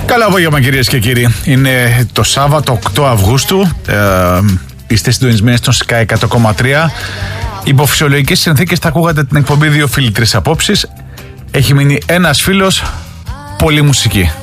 Καλό απόγευμα, κυρίες και κύριοι. Είναι το Σάββατο 8 Αυγούστου. Είστε συντονισμένοι στον Sky 100,3. Υπό φυσιολογικές συνθήκες θα ακούγατε την εκπομπή 2 φίλοι 3 απόψεις. Έχει μείνει ένας φίλος, πολύ μουσική.